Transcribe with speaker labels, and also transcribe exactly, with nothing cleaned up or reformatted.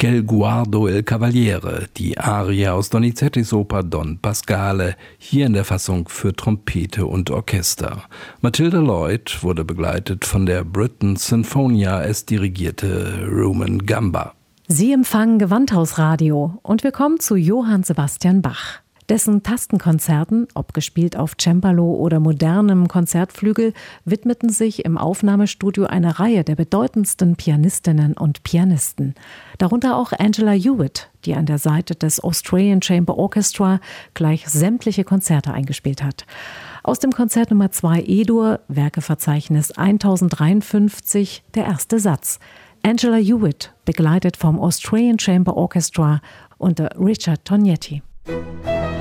Speaker 1: Quel guardo il cavaliere, die Arie aus Donizettis Oper Don Pasquale, hier in der Fassung für Trompete und Orchester. Matilda Lloyd wurde begleitet von der Britten Sinfonia, es dirigierte Rumen Gamba.
Speaker 2: Sie empfangen Gewandhausradio und wir kommen zu Johann Sebastian Bach. Dessen Tastenkonzerten, ob gespielt auf Cembalo oder modernem Konzertflügel, widmeten sich im Aufnahmestudio eine Reihe der bedeutendsten Pianistinnen und Pianisten. Darunter auch Angela Hewitt, die an der Seite des Australian Chamber Orchestra gleich sämtliche Konzerte eingespielt hat. Aus dem Konzert Nummer zwei E-Dur, Werkeverzeichnis tausenddreiundfünfzig, der erste Satz. Angela Hewitt, begleitet vom Australian Chamber Orchestra unter Richard Tognetti.